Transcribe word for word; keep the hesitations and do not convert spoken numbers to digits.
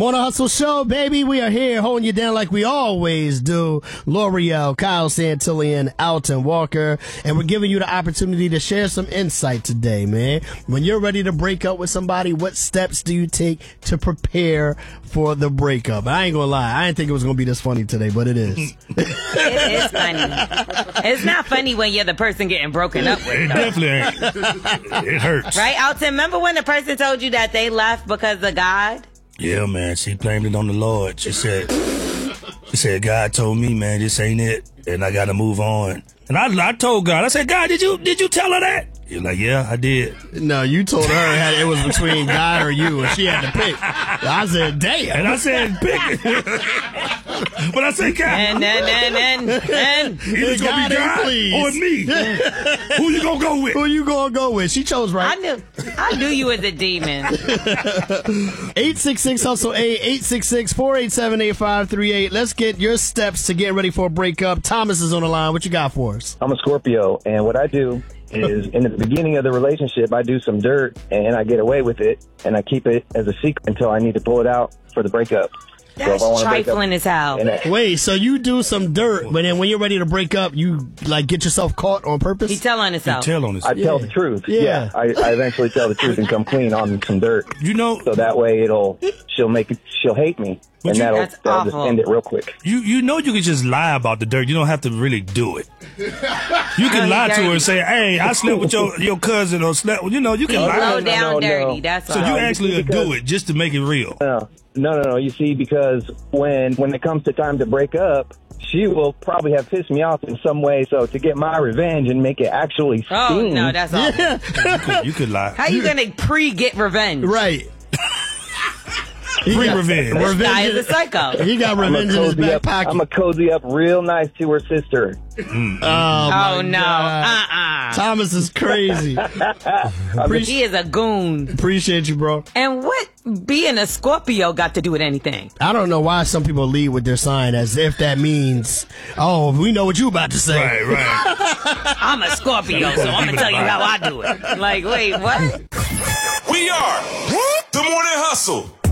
Morning Hustle Show, baby. We are here holding you down like we always do. L'Oreal, Kyle Santillan, Alton Walker. And we're giving you the opportunity to share some insight today, man. When you're ready to break up with somebody, what steps do you take to prepare for the breakup? I ain't gonna lie. I didn't think it was gonna be this funny today, but it is. It is funny. It's not funny when you're the person getting broken up with. It though. definitely ain't. It hurts. Right, Alton? Remember when the person told you that they left because of God? Yeah, man. She blamed it on the Lord. She said, she said, God told me, man, this ain't it, and I got to move on. And I, I told God, I said, God, did you, did you tell her that? He was like, yeah, I did. No, you told her it it was between God or you, and she had to pick. I said, damn. And I said, pick it. But I said, God. And, and, and, and, and. Either it's going to be God or me. Who you going to go with? Who you gonna go with? She chose right. I knew, I knew you was a demon. eight six six hustle eight, eight six six, four eight seven, eight five three eight. Let's get your steps to get ready for a breakup. Thomas is on the line. What you got for us? I'm a Scorpio, and what I do is in the beginning of the relationship, I do some dirt, and I get away with it, and I keep it as a secret until I need to pull it out for the breakup. That's so trifling as hell. I, Wait, so you do some dirt, but then when you're ready to break up, you like get yourself caught on purpose? He tell on himself. You tell on himself. I tell the truth. Yeah. Yeah, I, I eventually tell the truth and come clean on some dirt. You know, so that way it'll she'll make it she'll hate me, and you, that'll, that's that'll just awful. end it real quick. You you know you can just lie about the dirt. You don't have to really do it. You can lie to her and say, "Hey, I slept with your your cousin," or slept. You know, you can No, lie. Low no, no, down no, dirty. no. That's So all. you No, actually because- do it just to make it real. No, no, no, no. You see, because when when it comes to time to break up, she will probably have pissed me off in some way. So to get my revenge and make it actually sting. Oh, no, that's awful. Yeah. You could, you could lie. How you gonna pre-get revenge? Right. Free revenge. This guy Revenge. is a psycho. He got I'm revenge in his cozy back up, pocket. I'm a cozy up real nice to her sister. oh, my Oh, no. God. Uh-uh. Thomas is crazy. Appreciate, He is a goon. appreciate you, bro. And what being a Scorpio got to do with anything? I don't know why some people lead with their sign as if that means, oh, we know what you about to say. Right, right. I'm a Scorpio, so I'm gonna tell you how I do it. Like, wait, what? We are the Morning Hustle.